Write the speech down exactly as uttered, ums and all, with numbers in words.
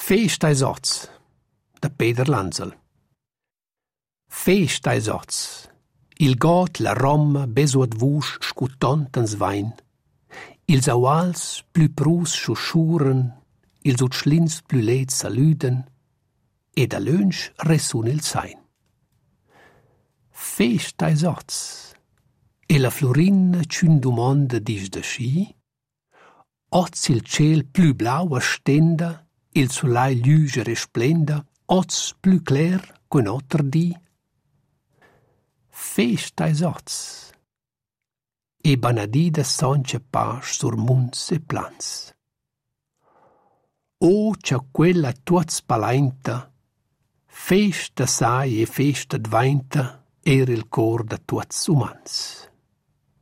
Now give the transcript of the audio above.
Festa is oz, da Peter Lanzel. Festa is oz, il got la Roma besuat vusch scutantens vain, ils auals plü prus schuschuren, ils utschlins plü let salüden, e da lönsch resun il sein. Festa is oz, e la Florina c'un domanda dis da schi, oz il ciel plü blau a stenda, il solai luge resplenda, oz plü cler qu'un otter di. Festa is oz, e banadida sonce pas sur munts e plans. O c'ha quella tuoz palainta, festa sai e festa dvainta, era il cor da tuoz umans.